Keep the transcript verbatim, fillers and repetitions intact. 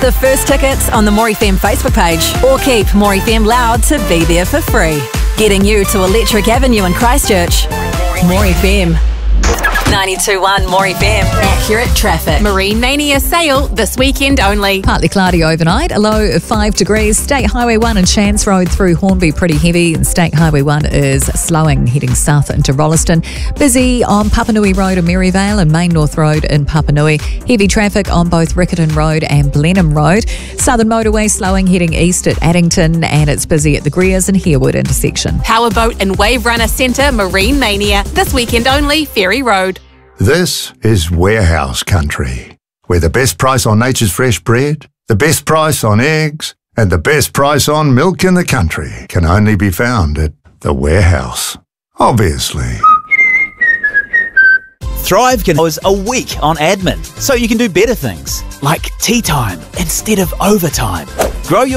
The first tickets on the More F M Facebook page, or keep More F M loud to be there for free. Getting you to Electric Avenue in Christchurch. More F M. ninety-two point one More F M. Accurate traffic. Marine Mania sale this weekend only. Partly cloudy overnight, a low of five degrees. State Highway one and Chance Road through Hornby pretty heavy, and State Highway one is slowing heading south into Rolleston. Busy on Papanui Road in Maryvale and Main North Road in Papanui. Heavy traffic on both Riccarton Road and Blenheim Road. Southern Motorway slowing heading east at Addington, and it's busy at the Greers and Harewood intersection. Powerboat and Wave Runner Centre Marine Mania this weekend only, Ferry Road. This is Warehouse Country, where the best price on nature's fresh bread, the best price on eggs, and the best price on milk in the country can only be found at the Warehouse. Obviously. Thrive can hours a week on admin, so you can do better things, like tea time instead of overtime. Grow your